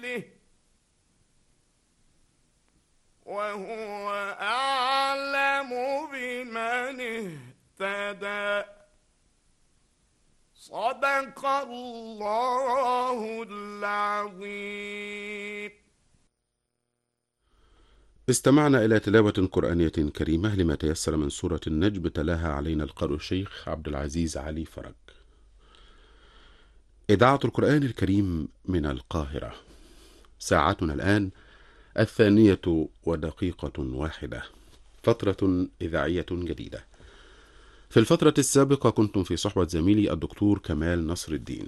سبيله وهو أعلم بمن اهتدى. صدق الله العظيم. استمعنا إلى تلاوة قرآنية كريمة لما تيسر من سورة النجم، تلاها علينا القارئ الشيخ عبد العزيز علي فرج. إذاعة القرآن الكريم من القاهرة. ساعتنا الآن 2:01، فترة إذاعية جديدة. في الفترة السابقة كنتم في صحبة زميلي الدكتور كمال نصر الدين.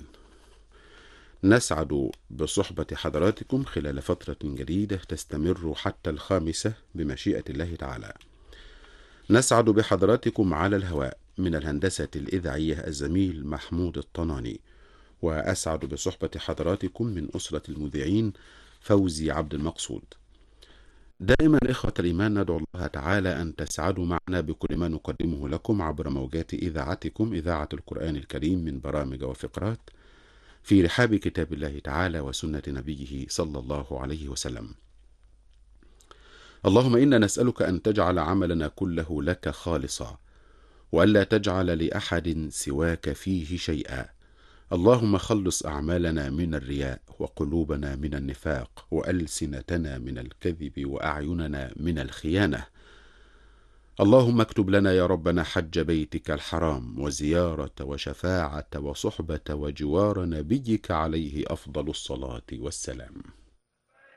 نسعد بصحبة حضراتكم خلال فترة جديدة تستمر حتى 5 بمشيئة الله تعالى. نسعد بحضراتكم على الهواء من الهندسة الإذاعية الزميل محمود الطناني، وأسعد بصحبة حضراتكم من أسرة المذيعين فوزي عبد المقصود. دائما إخوة الإيمان ندعو الله تعالى أن تسعدوا معنا بكل ما نقدمه لكم عبر موجات إذاعتكم إذاعة القرآن الكريم من برامج وفقرات في رحاب كتاب الله تعالى وسنة نبيه صلى الله عليه وسلم. اللهم إنا نسألك أن تجعل عملنا كله لك خالصا، وألا تجعل لأحد سواك فيه شيئا. اللهم خلص أعمالنا من الرياء، وقلوبنا من النفاق، وألسنتنا من الكذب، وأعيننا من الخيانة. اللهم اكتب لنا يا ربنا حج بيتك الحرام، وزيارة وشفاعة وصحبة وجوار نبيك عليه أفضل الصلاة والسلام.